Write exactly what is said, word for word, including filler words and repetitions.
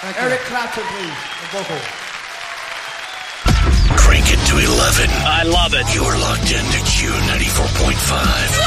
Thank Eric you. Clapton, please. The vocal. Crank it to eleven. I love it. You're locked into Q ninety-four point five.